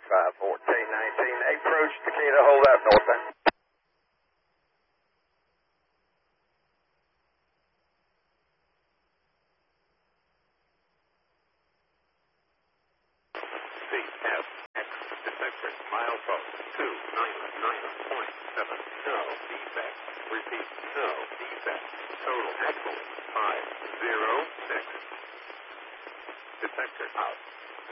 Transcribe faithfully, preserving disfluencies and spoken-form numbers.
five fourteen nineteen, approach Takeda, hold out northbound. C F X detected milepost two nine nine point seven, no defect. Repeat, no defect. Total actual five zero six. Detector out.